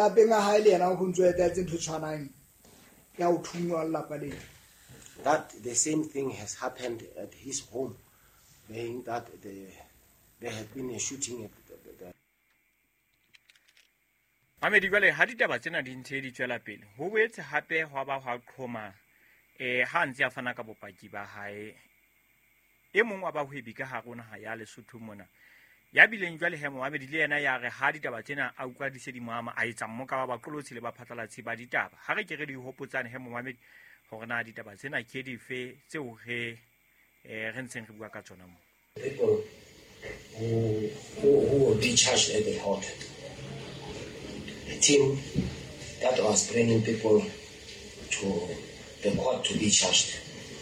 lapeng a hae le yena go ntse etsa tse tshwanang ya o thunywa lapa le. That the same thing has happened at his home, being that there had been a shooting at the Mamedi jwale ha ditaba tsena di ntse di tswela pele ho boetse hape hwa ba hwa qhoma ha ntse a fana ka bopaki ba hae e mong wa bahwebi ka ha rona ha ya Lesotho mona ya bileng jwale he Mohammed le yena ya re ha ditaba tsena a utlwa disedimama a etsa mmoka ba baqolotsi le ba phatlalatsi ba ditaba ha re ke re di hopotsane he Mohammed hore na ditaba tsena ke dife tseo re ntseng re bua ka tsona mo. People who were discharged at the court, the team that was bringing people to the court to be charged.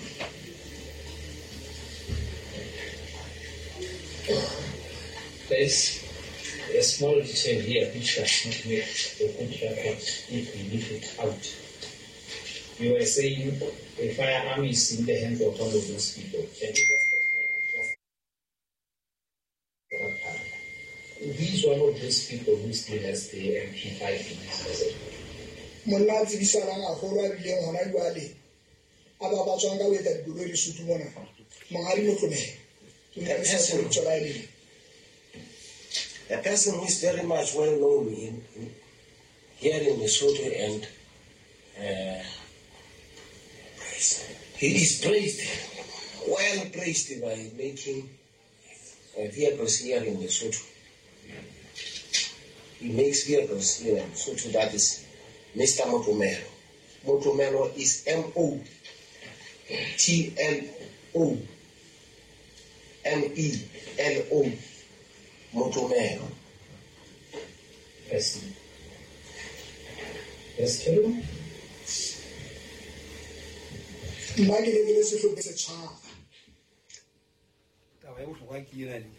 There's a small detail here which does not make a good record if we leave it out. You were saying the firearm is in the hands of all of those people. Can you He's one of those people who still has the MP5 in his possession. Monna tsebisana ga go lwa bileng hona jwale a ba ba tswanga o etsa dikolo le Lesotho mona mongari mo tlome a person who is very much well known here in Lesotho and he is praised, well praised by making vehicles here in Lesotho. He makes vehicles here in Lesotho, that is Mr. Motomelo. Motomelo is Motlo Melo. Motomelo. Yes. Yes, true. Magi le le se hlophe se tshwara. Taba e bohlokwa ke ena